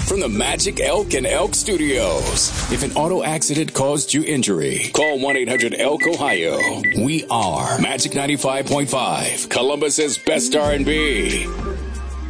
from the Magic Elk and Elk Studios. If an auto accident caused you injury, call 1-800-ELK-OHIO. We are Magic 95.5, Columbus's best R&B.